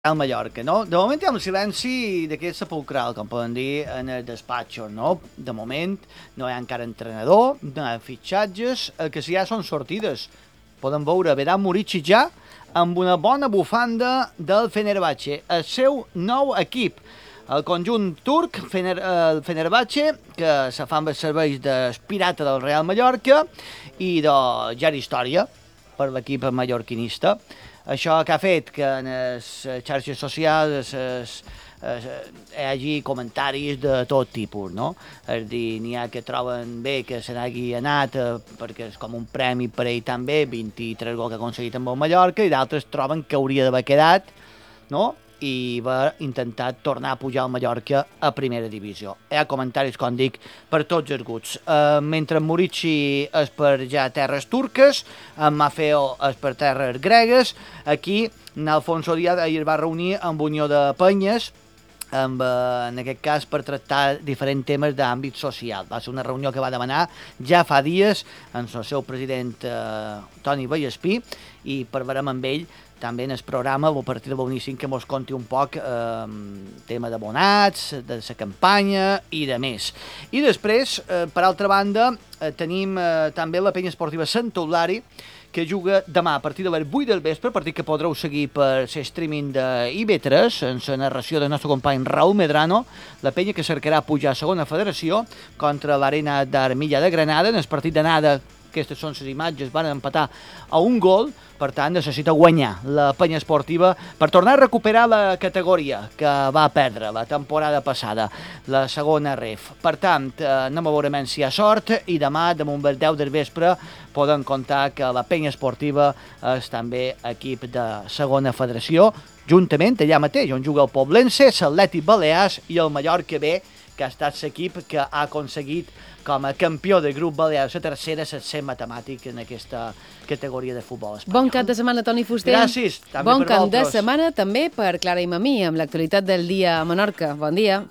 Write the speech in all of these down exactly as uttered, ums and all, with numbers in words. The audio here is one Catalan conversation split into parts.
Al Mallorca, no? De moment hi ha un silenci d'aquest sepulcral, com poden dir, en el despatxo, no? De moment no hi ha encara entrenador, no hi ha fitxatges, el que sí hi ha són sortides. Podem veure Vedat Murici ja amb una bona bufanda del Fenerbahçe, el seu nou equip. El conjunt turc, Fener, el Fenerbahçe, que se fa amb els serveis d'espirata del Real Mallorca i de ja història per l'equip mallorquinista. Això que ha fet que en les xarxes socials es, es, hi hagi comentaris de tot tipus, no? És dir, n'hi ha que troben bé que se n'hagi anat eh, perquè és com un premi per ell també, vint-i-tres gols que ha aconseguit amb el Mallorca, i d'altres troben que hauria d'haver quedat, no?, i va intentar tornar a pujar al Mallorca a primera divisió. Hi ha comentaris, com dic, per tots els gusts. Uh, mentre Murici és per ja terres turques, en Maffeo és per terres gregues, aquí Alfonso Díaz ahir es va reunir amb Unió de Penyes, amb, eh, en aquest cas per tractar diferents temes d'àmbit social. Va ser una reunió que va demanar ja fa dies amb el seu president eh, Toni Vallespí, i per veurem amb ell també en el programa, a partir de l'Unicin, que mos conti un poc eh, tema d'abonats, de la campanya i de més. I després, eh, per altra banda, eh, tenim eh, també la penya esportiva Sant Eulari, que juga demà a partir de les vuit del vespre, partit que podreu seguir per ser streaming d'I B tres, en la narració del nostre company Raúl Medrano, la penya que cercarà pujar a segona federació contra l'Arena d'Armilla de Granada. En el partit d'anada, aquestes són les imatges, van empatar a un gol, per tant necessita guanyar la penya esportiva per tornar a recuperar la categoria que va perdre la temporada passada, la segona ref. Per tant, eh, anem a veure si hi ha sort, i demà, damunt les deu del vespre, poden comptar que la penya esportiva és també equip de segona federació, juntament allà mateix on juga el Poblense, l'Atlètic Balears i el Mallorca B, que ha estat l'equip que ha aconseguit com a campió del grup balear la tercera setcer matemàtic en aquesta categoria de futbol espanyol. Bon cap de setmana, Toni Fuster. Gràcies. També bon per cap vosaltres. de setmana també per Clara i Mamí, amb l'actualitat del dia a Menorca. Bon dia.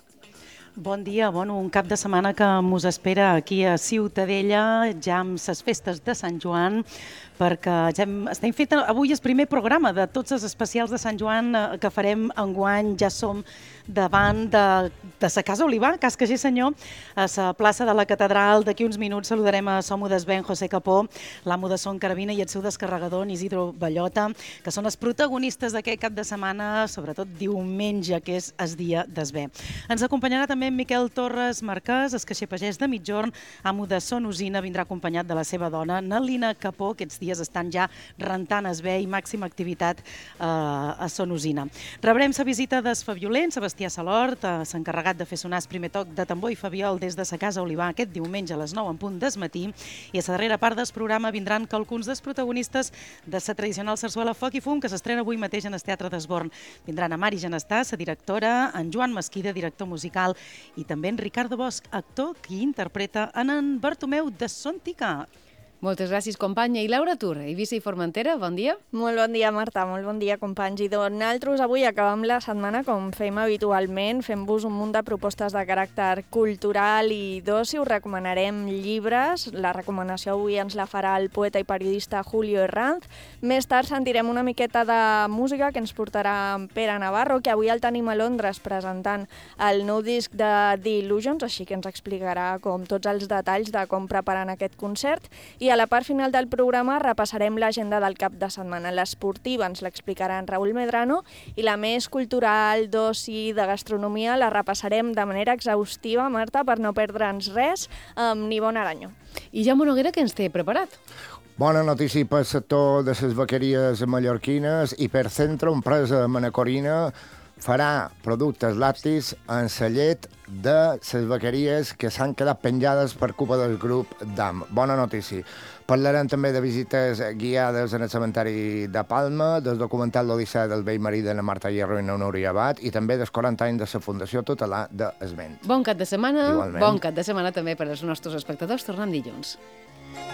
Bon dia, bueno, un cap de setmana que mos espera aquí a Ciutadella, ja amb les festes de Sant Joan, perquè ja hem, estem fent avui el primer programa de tots els especials de Sant Joan eh, que farem enguany. Ja som davant de, de sa Casa Olivar, Cas Cager Senyor, a la plaça de la Catedral. D'aquí uns minuts saludarem a Somo d'Esben, José Capó, l'amo de Son Carabina, i el seu descarregador, Isidro Ballota, que són els protagonistes d'aquest cap de setmana, sobretot diumenge, que és el dia d'Esbé. Ens acompanyarà també Miquel Torres Marquès, el caixer pagès de Mitjorn, amo de Son Usina, vindrà acompanyat de la seva dona, Nalina Capó. Aquests dies estan ja rentant Esbé i màxima activitat eh, a Son Usina. Rebrem la visita d'Esfaviolent, Sebastià Salort, eh, s'ha encarregat de fer sonar el primer toc de tambor i fabiol des de sa Casa Olivar aquest diumenge a les nou en punt del matí, i a la darrera part del programa vindran alguns dels protagonistes de la tradicional sarsuela Foc i Fum, que s'estrena avui mateix en el Teatre d'Esborn. Vindran a Mari Genestà, la directora, en Joan Mesquida, director musical, i també en Ricardo Bosch, actor, qui interpreta en en Bartomeu de Sontica. Moltes gràcies, companya. I Laura Tur, Eivissa i Formentera, bon dia. Molt bon dia, Marta, molt bon dia, companys. I doncs nosaltres avui acabem la setmana com fem habitualment, fem-vos un munt de propostes de caràcter cultural i d'oci. Us recomanarem llibres. La recomanació avui ens la farà el poeta i periodista Julio Herranz. Més tard sentirem una miqueta de música que ens portarà en Pere Navarro, que avui el tenim a Londres presentant el nou disc de The Illusions, així que ens explicarà com tots els detalls de com preparen aquest concert. I a la part final del programa repassarem l'agenda del cap de setmana. L'esportiva ens l'explicarà en Raúl Medrano, i la més cultural, d'oci, de gastronomia, la repassarem de manera exhaustiva, Marta, per no perdre'ns res, amb Nivon Aranyo. I Jaume Noguera, què ens té preparat? Bona notícia pel sector de les vaqueries mallorquines. Hipercentro, empresa manacorina, farà productes lactis en la llet de les vaqueries que s'han quedat penjades per culpa del grup D A M. Bona notícia. Parlarem també de visites guiades en el cementeri de Palma, del documental L'Odissea del vell marí de la Marta Hierro i na Núria Abad, i també dels quaranta anys de la Fundació Tutelar d'Esment. Bon cap de setmana. Igualment. Bon cap de setmana també per als nostres espectadors. Tornem dilluns.